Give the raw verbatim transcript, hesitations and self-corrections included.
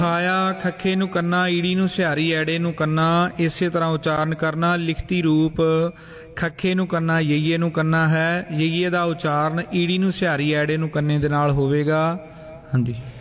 ਆਇਆ ਖੱਖੇ ਨੂੰ ਕੰਨਾ, ਈੜੀ ਨੂੰ ਸਿਹਾਰੀ, ਐੜੇ ਨੂੰ ਕੰਨਾ। ਇਸੇ ਤਰ੍ਹਾਂ ਉਚਾਰਨ ਕਰਨਾ। ਲਿਖਤੀ ਰੂਪ ਖੱਖੇ ਨੂੰ ਕੰਨਾ, ਯਈਏ ਨੂੰ ਕੰਨਾ ਹੈ। ਯਈਏ ਦਾ ਉਚਾਰਨ ਈੜੀ ਨੂੰ ਸਿਹਾਰੀ, ਐੜੇ ਨੂੰ ਕੰਨੇ ਦੇ ਨਾਲ ਹੋਵੇਗਾ। ਹਾਂਜੀ।